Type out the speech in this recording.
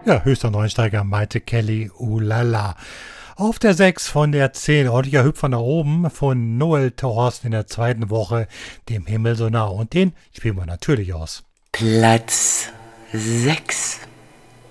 Ja, höchster Neunsteiger Maite Kelly, Ulala. Auf der 6 von der 10, ordentlicher Hüpfer nach oben von Noel Thorsten in der zweiten Woche, dem Himmel so nah. Und den spielen wir natürlich aus. Platz 6.